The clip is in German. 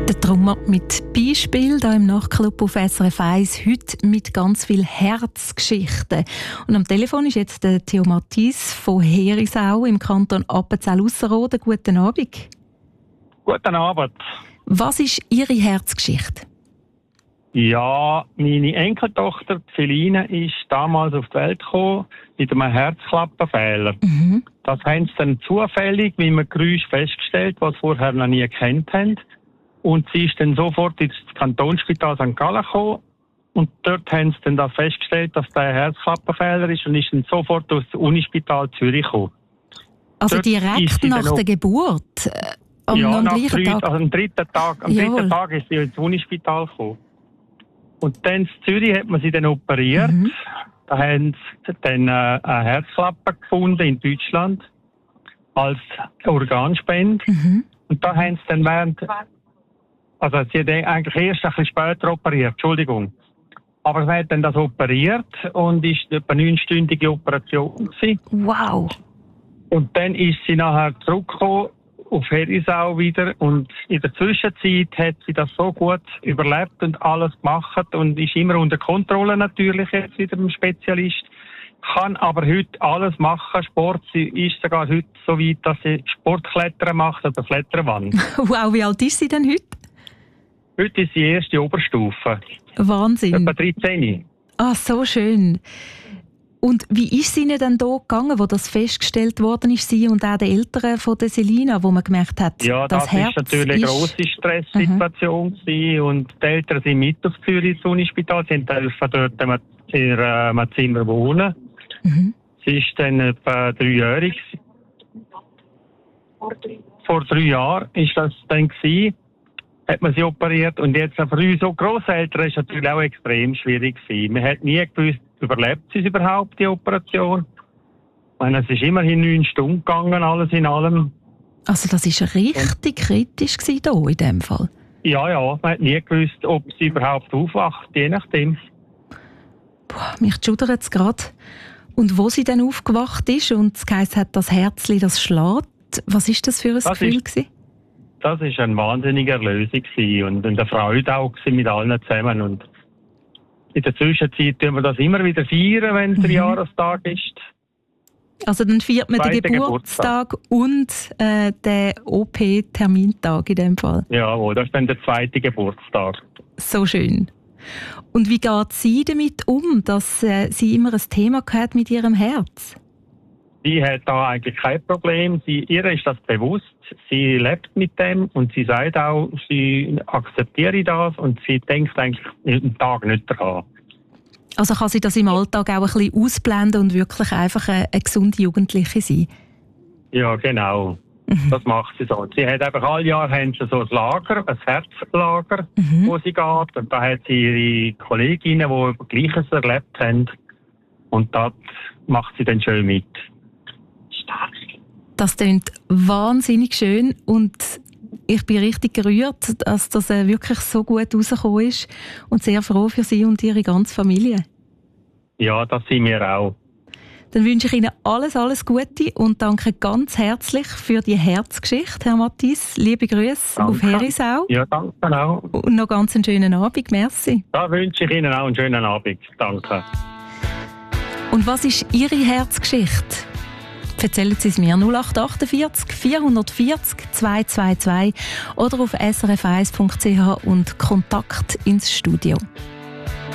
Der Trummer mit Beispiel hier im Nachtclub auf SRF 1, heute mit ganz viel Herzgeschichten. Und am Telefon ist jetzt der Theo Mattis von Herisau im Kanton Appenzell-Ausserrhoden. Guten Abend. Guten Abend. Was ist Ihre Herzgeschichte? Ja, meine Enkeltochter Celine ist damals auf die Welt gekommen mit einem Herzklappenfehler. Das haben sie dann zufällig mit einem Geräusch festgestellt, was sie vorher noch nie gekannt haben. Und sie ist dann sofort ins Kantonsspital St. Gallen gekommen. Und dort haben sie dann festgestellt, dass der Herzklappenfehler ist und ist dann sofort aus dem Unispital Zürich gekommen. Also dort direkt nach der Geburt? Am gleichen Tag? Also am dritten Tag ist sie ins Unispital gekommen. Und dann in Zürich hat man sie dann operiert. Da haben sie dann eine Herzklappe gefunden in Deutschland als Organspende. Und da haben sie dann also sie hat eigentlich erst ein bisschen später operiert, Entschuldigung. Aber sie hat dann das operiert und ist etwa eine 9-stündige Operation gewesen. Wow! Und dann ist sie nachher zurückgekommen auf Herisau wieder und in der Zwischenzeit hat sie das so gut überlebt und alles gemacht und ist immer unter Kontrolle natürlich jetzt wieder ein Spezialist. Kann aber heute alles machen, Sport. Sie ist sogar heute so weit, dass sie Sportklettern macht oder Kletterwand. Wow, wie alt ist sie denn heute? Heute ist die erste Oberstufe. Wahnsinn. Etwa 13. Ah, so schön. Und wie ist es Ihnen dann da gegangen, wo das festgestellt worden ist, Sie und auch die Eltern von der Selina, wo man gemerkt hat, ja, das Herz ist natürlich eine grosse Stresssituation gewesen. Und die Eltern sind mit auf Zürich ins Unispital. Sie dürfen dort in einem Zimmer wohnen. Sie ist dann etwa 3-jährig. Vor 3 Jahren ist das dann gewesen. Hat man sie operiert. Und jetzt für uns so Grosseltern ist natürlich auch extrem schwierig gewesen. Man hat nie gewusst, überlebt sie überhaupt, die Operation? Ich meine, es ist immerhin 9 Stunden gegangen, alles in allem. Also das war richtig kritisch hier in dem Fall? Ja, man hat nie gewusst, ob sie überhaupt aufwacht, je nachdem. Mich schudert es gerade. Und wo sie dann aufgewacht ist und es geheißen hat, das Herzli, das schlägt, was war das für ein Gefühl gewesen? Das war eine wahnsinnige Erlösung und eine Freude auch mit allen zusammen. Und in der Zwischenzeit tun wir das immer wieder feiern, wenn es der Jahrestag ist. Also dann feiert man den Geburtstag und den OP-Termintag in dem Fall? Jawohl, das ist dann der 2. Geburtstag. So schön. Und wie geht sie damit um, dass sie immer ein Thema hat mit ihrem Herz? Sie hat da eigentlich kein Problem. Ihr ist das bewusst. Sie lebt mit dem und sie sagt auch, sie akzeptiere das und sie denkt eigentlich einen Tag nicht daran. Also kann sie das im Alltag auch ein bisschen ausblenden und wirklich einfach eine gesunde Jugendliche sein? Ja, genau. Das macht sie so. Sie hat einfach alle Jahre haben sie so ein Lager, ein Herzlager, wo sie geht. Und da hat sie ihre Kolleginnen, die Gleiches erlebt haben. Und das macht sie dann schön mit. Das klingt wahnsinnig schön und ich bin richtig gerührt, dass das wirklich so gut rausgekommen ist und sehr froh für Sie und Ihre ganze Familie. Ja, das sind wir auch. Dann wünsche ich Ihnen alles Gute und danke ganz herzlich für die Herzgeschichte, Herr Mattis. Liebe Grüße auf Herisau. Ja, danke auch. Und noch ganz einen schönen Abend. Merci. Da wünsche ich Ihnen auch einen schönen Abend. Danke. Und was ist Ihre Herzgeschichte? Erzählen Sie es mir 0848 440 222 oder auf srf1.ch und Kontakt ins Studio.